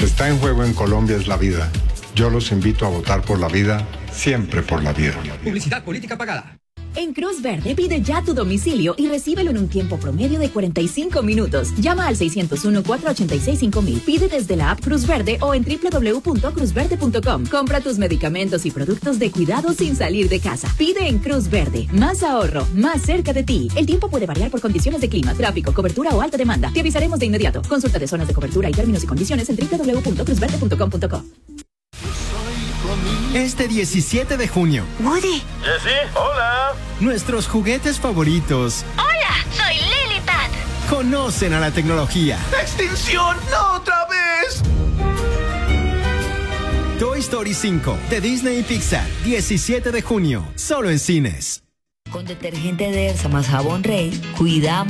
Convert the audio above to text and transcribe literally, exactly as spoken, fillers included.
que está en juego en Colombia es la vida. Yo los invito a votar por la vida, siempre por la vida. Publicidad política pagada. En Cruz Verde pide ya tu domicilio y recíbelo en un tiempo promedio de cuarenta y cinco minutos. Llama al seis cero uno, cuatro ocho seis, cinco mil. Pide desde la app Cruz Verde o en doble u doble u doble u punto cruz verde punto com. Compra tus medicamentos y productos de cuidado sin salir de casa. Pide en Cruz Verde. Más ahorro, más cerca de ti. El tiempo puede variar por condiciones de clima, tráfico, cobertura o alta demanda. Te avisaremos de inmediato. Consulta de zonas de cobertura y términos y condiciones en doble u doble u doble u punto cruz verde punto com punto co. Este diecisiete de junio. Woody. Jessie, hola. Nuestros juguetes favoritos. Hola, soy Lilipad. Conocen a la tecnología. ¡Extinción! ¡No otra vez! Toy Story cinco de Disney y Pixar. diecisiete de junio. Solo en cines. Con detergente Dersa más jabón Rey, cuidamos